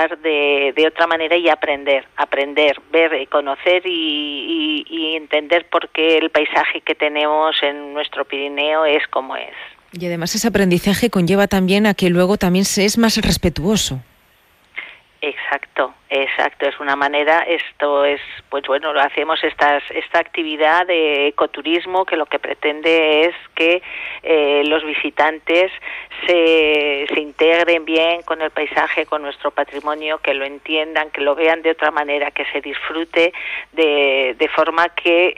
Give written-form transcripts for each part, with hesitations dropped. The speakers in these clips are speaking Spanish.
visitar de otra manera y aprender, ver, conocer y entender por qué el paisaje que tenemos en nuestro Pirineo es como es. Y además ese aprendizaje conlleva también a que luego también se es más respetuoso. Exacto, es una manera, esto es, pues bueno, lo hacemos esta actividad de ecoturismo que lo que pretende es que los visitantes se integren bien con el paisaje, con nuestro patrimonio, que lo entiendan, que lo vean de otra manera, que se disfrute de forma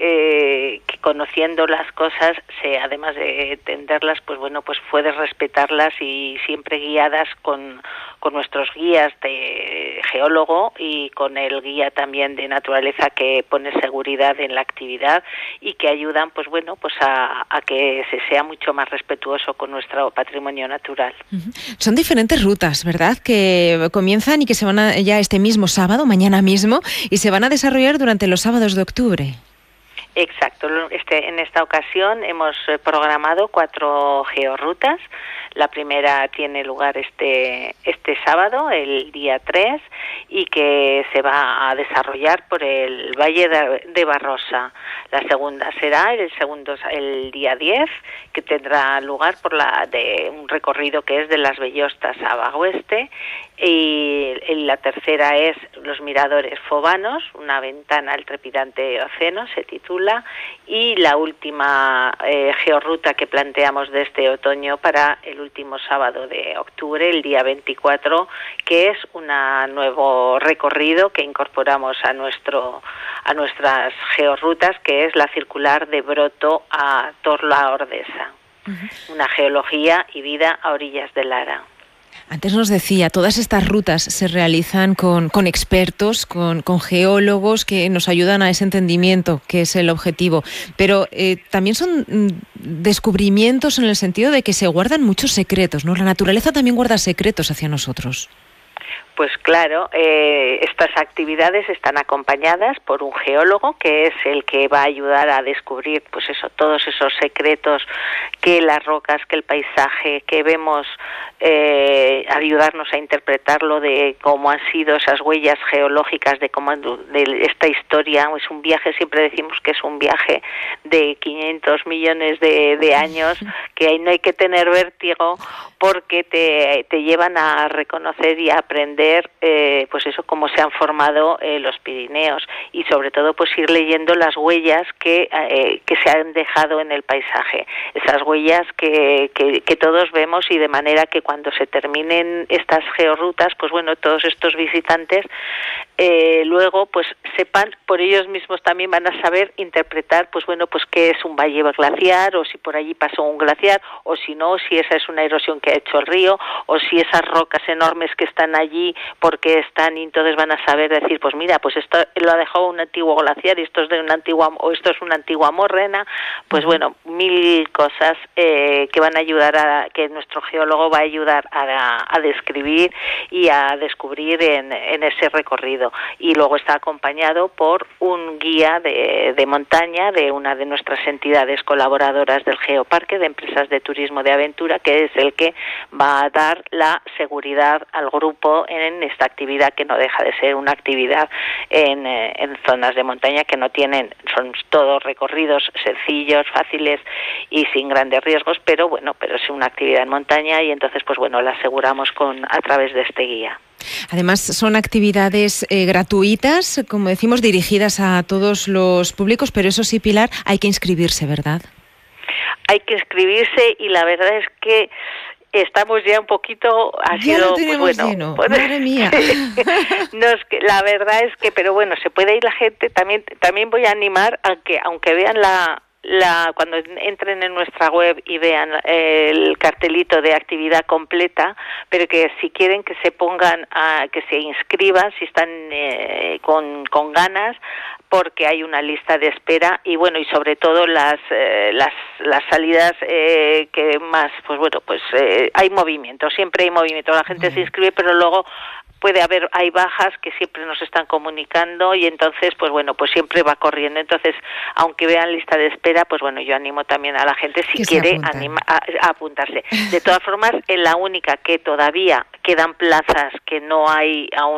que conociendo las cosas, además de entenderlas, pues bueno, pues puedes respetarlas y siempre guiadas con nuestros guías de geólogo y con el guía también de naturaleza que pone seguridad en la actividad y que ayudan, pues bueno, pues a que se sea mucho más respetuoso con nuestro patrimonio natural. Son diferentes rutas, ¿verdad?, que comienzan y que se van ya este mismo sábado, mañana mismo, y se van a desarrollar durante los sábados de octubre. Exacto. En esta ocasión hemos programado 4 georrutas. La primera tiene lugar este sábado, el día 3, y que se va a desarrollar por el Valle de Barrosa. La segunda será el día 10, que tendrá lugar por de un recorrido que es de Las Bellostas a Bagüeste, y la tercera es Los Miradores Fobanos, una ventana al trepidante océano, se titula, y la última georruta que planteamos de este otoño para el último sábado de octubre, el día 24, que es un nuevo recorrido que incorporamos a nuestras georrutas, que es la circular de Broto a Torla Ordesa, una geología y vida a orillas de Lara. Antes nos decía, todas estas rutas se realizan con expertos, con geólogos que nos ayudan a ese entendimiento, que es el objetivo. Pero también son descubrimientos en el sentido de que se guardan muchos secretos, ¿no? La naturaleza también guarda secretos hacia nosotros. Pues claro, estas actividades están acompañadas por un geólogo que es el que va a ayudar a descubrir, pues eso, todos esos secretos que las rocas, que el paisaje, que vemos, ayudarnos a interpretarlo de cómo han sido esas huellas geológicas, de esta historia. Es un viaje, siempre decimos que es un viaje de 500 millones de años, que no hay que tener vértigo porque te llevan a reconocer y a aprender pues eso, cómo se han formado los Pirineos, y sobre todo pues ir leyendo las huellas que se han dejado en el paisaje, esas huellas que todos vemos, y de manera que cuando se terminen estas georrutas, pues bueno, todos estos visitantes luego pues sepan, por ellos mismos también van a saber interpretar, pues bueno, pues qué es un valle glaciar, o si por allí pasó un glaciar, o si no, si esa es una erosión que ha hecho el río, o si esas rocas enormes que están allí porque están, y entonces van a saber decir, pues mira, pues esto lo ha dejado un antiguo glaciar y esto es esto es una antigua morrena. Pues bueno, 1000 cosas que van a ayudar que nuestro geólogo va a ayudar a describir y a descubrir en ese recorrido. Y luego está acompañado por un guía de montaña de una de nuestras entidades colaboradoras del Geoparque, de empresas de turismo de aventura, que es el que va a dar la seguridad al grupo en esta actividad, que no deja de ser una actividad en zonas de montaña que no tienen, son todos recorridos sencillos, fáciles y sin grandes riesgos, pero es una actividad en montaña, y entonces pues bueno, la aseguramos a través de este guía. Además, son actividades gratuitas, como decimos, dirigidas a todos los públicos, pero eso sí, Pilar, hay que inscribirse, ¿verdad? Hay que inscribirse, y la verdad es que estamos ya un poquito, Lo tenemos lleno. Madre mía. La verdad es que, pero bueno, se puede ir la gente. También voy a animar a que, aunque vean cuando entren en nuestra web y vean el cartelito de actividad completa, pero que si quieren que se pongan, que se inscriban, si están con ganas, porque hay una lista de espera, y bueno, y sobre todo las salidas que más, pues bueno, pues hay movimiento, siempre hay movimiento, la gente se inscribe, pero luego hay bajas que siempre nos están comunicando, y entonces pues bueno, pues siempre va corriendo. Entonces, aunque vean lista de espera, pues bueno, yo animo también a la gente, si quiere, a apuntarse. De todas formas, en la única que todavía quedan plazas que no hay aún